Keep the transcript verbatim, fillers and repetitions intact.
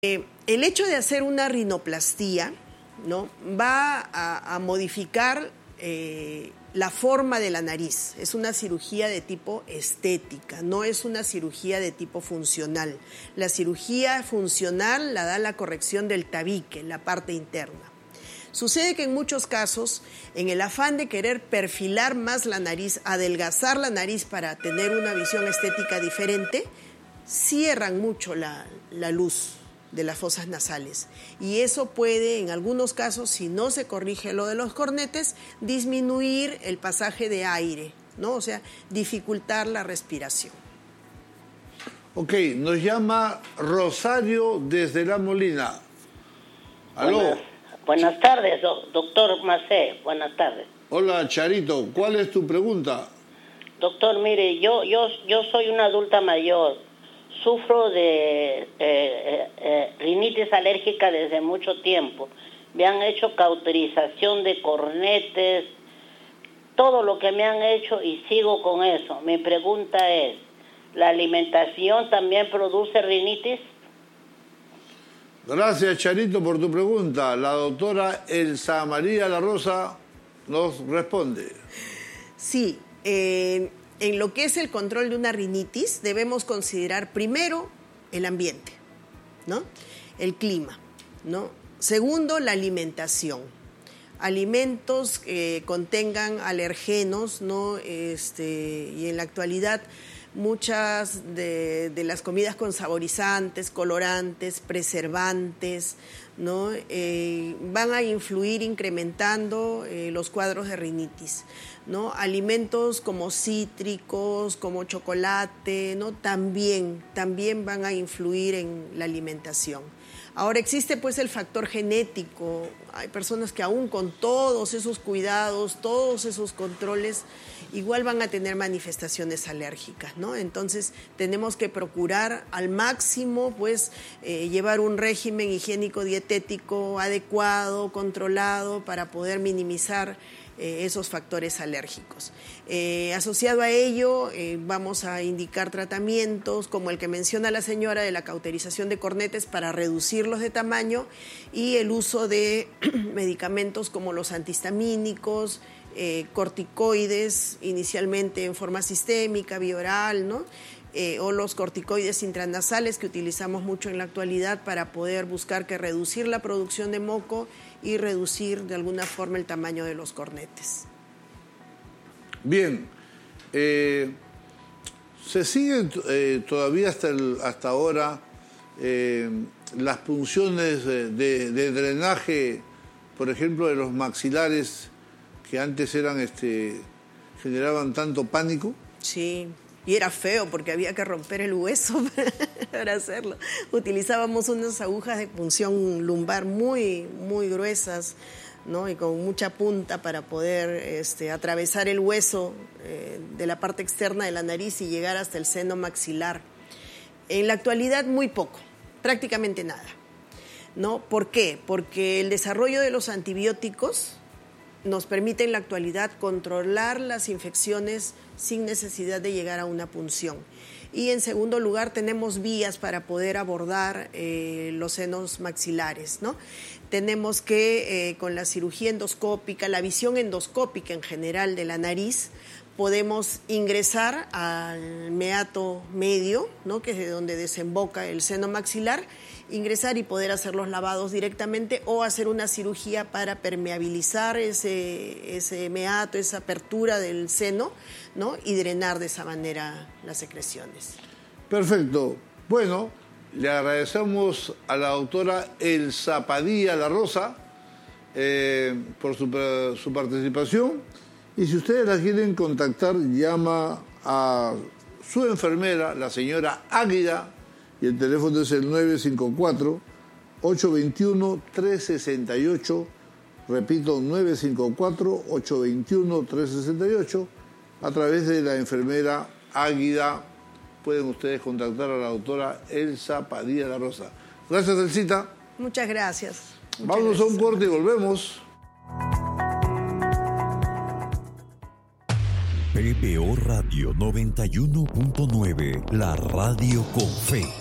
Eh, el hecho de hacer una rinoplastía, ¿no?, va a, a modificar eh, la forma de la nariz. Es una cirugía de tipo estética, no es una cirugía de tipo funcional. La cirugía funcional la da la corrección del tabique, la parte interna. Sucede que en muchos casos, en el afán de querer perfilar más la nariz, adelgazar la nariz para tener una visión estética diferente, cierran mucho la, la luz de las fosas nasales, y eso puede, en algunos casos, si no se corrige lo de los cornetes, disminuir el pasaje de aire, ¿no? O sea, dificultar la respiración. Ok, nos llama Rosario desde La Molina. ¿Aló? Buenas, buenas tardes, do, doctor Macé, buenas tardes. Hola, Charito, ¿cuál es tu pregunta? Doctor, mire, yo, yo, yo soy una adulta mayor. Sufro de eh, eh, eh, rinitis alérgica desde mucho tiempo. Me han hecho cauterización de cornetes, todo lo que me han hecho, y sigo con eso. Mi pregunta es, ¿la alimentación también produce rinitis? Gracias, Charito, por tu pregunta. La doctora Elsa María La Rosa nos responde. Sí, eh... en lo que es el control de una rinitis, debemos considerar primero el ambiente, ¿no?, el clima, ¿no? Segundo, la alimentación. Alimentos que contengan alergenos, ¿no? Este, y en la actualidad muchas de, de las comidas con saborizantes, colorantes, preservantes, ¿no?, eh, van a influir incrementando eh, los cuadros de rinitis, ¿no? Alimentos como cítricos, como chocolate, ¿no?, también, también van a influir en la alimentación. Ahora existe pues el factor genético. Hay personas que aún con todos esos cuidados, todos esos controles, igual van a tener manifestaciones alérgicas, ¿no? Entonces tenemos que procurar al máximo pues eh, llevar un régimen higiénico dietético adecuado, controlado, para poder minimizar eh, esos factores alérgicos. Eh, asociado a ello, eh, vamos a indicar tratamientos como el que menciona la señora de la cauterización de cornetes para reducirlos de tamaño, y el uso de medicamentos como los antihistamínicos, eh, corticoides, inicialmente en forma sistémica, vía oral, ¿no? Eh, o los corticoides intranasales que utilizamos mucho en la actualidad para poder buscar que reducir la producción de moco y reducir de alguna forma el tamaño de los cornetes. Bien, eh, se siguen eh, todavía hasta, el, hasta ahora eh, las punciones de, de, de drenaje, por ejemplo, de los maxilares, que antes eran, este, generaban tanto pánico. Sí, y era feo porque había que romper el hueso para hacerlo. Utilizábamos unas agujas de punción lumbar muy, muy gruesas, ¿no?, y con mucha punta para poder este, atravesar el hueso eh, de la parte externa de la nariz y llegar hasta el seno maxilar. En la actualidad muy poco, prácticamente nada, ¿no? ¿Por qué? Porque el desarrollo de los antibióticos nos permite en la actualidad controlar las infecciones sin necesidad de llegar a una punción. Y en segundo lugar, tenemos vías para poder abordar eh, los senos maxilares, ¿no? Tenemos que, eh, con la cirugía endoscópica, la visión endoscópica en general de la nariz, podemos ingresar al meato medio, ¿no?, que es de donde desemboca el seno maxilar, ingresar y poder hacer los lavados directamente, o hacer una cirugía para permeabilizar ese, ese meato, esa apertura del seno, ¿no?, y drenar de esa manera las secreciones. Perfecto. Bueno, le agradecemos a la doctora Elsa Padilla La Rosa eh, por su, su participación. Y si ustedes la quieren contactar, llama a su enfermera, la señora Águida, y el teléfono es el nueve cinco cuatro, ocho dos uno, tres seis ocho. Repito, nueve cinco cuatro, ocho dos uno, tres seis ocho. A través de la enfermera Águida pueden ustedes contactar a la doctora Elsa Padilla La Rosa. Gracias, Elsita. Muchas gracias. Muchas Vamos gracias. a un corte y volvemos. P B O Radio noventa y uno punto nueve, la radio con fe.